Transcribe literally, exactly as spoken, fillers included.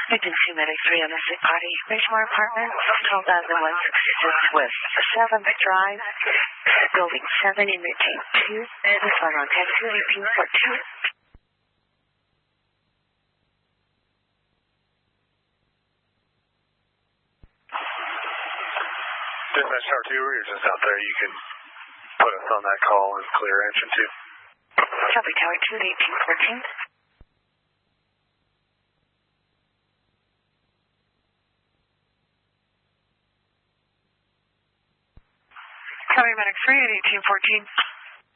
Agency Medic three on the Sick Party, Ridgemore Apartments, twelve thousand one hundred sixty-six West seventh Drive, Building seven in Routine two, this one on taxi eighteen fourteen. Dispatch Tower two, you're just out there. You can put us on that call and clear engine two. Copy Tower two, eighteen fourteen. Copy Medic three at eighteen fourteen.